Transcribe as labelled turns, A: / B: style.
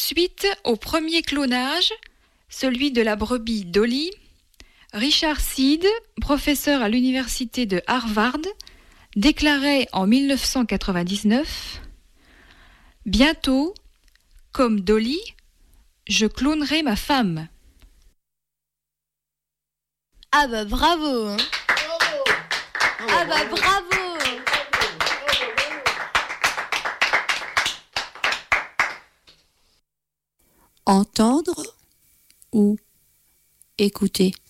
A: Suite au premier clonage, celui de la brebis Dolly, Richard Seed, professeur à l'université de Harvard, déclarait en 1999 « Bientôt, comme Dolly, je clonerai ma femme ».
B: Ah bah bravo hein. Ah bah bravo.
C: Entendre ou écouter.